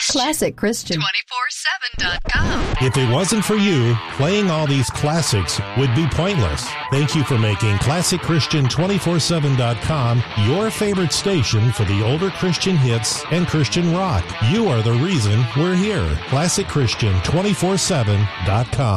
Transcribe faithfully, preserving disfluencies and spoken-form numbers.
Classic Christian. two four seven dot com. If it wasn't for you, playing all these classics would be pointless. Thank you for making Classic Christian two forty-seven dot com your favorite station for the older Christian hits and Christian rock. You are the reason we're here. Classic Christian two forty-seven dot com.